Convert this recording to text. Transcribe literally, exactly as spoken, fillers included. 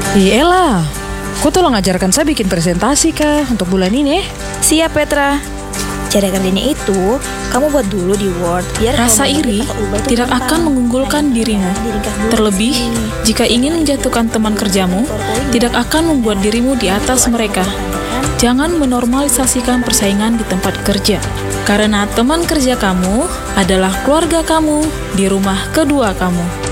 Iyalah, kau tolong ajarkan saya bikin presentasi kah untuk bulan ini? Siap Petra. Cara kerjanya itu, kamu buat dulu di Word. Biar Rasa iri tidak akan mengunggulkan dirimu. Terlebih, jika ingin menjatuhkan teman kerjamu, tidak akan membuat dirimu di atas mereka. Jangan menormalisasikan persaingan di tempat kerja, karena teman kerja kamu adalah keluarga kamu di rumah kedua kamu.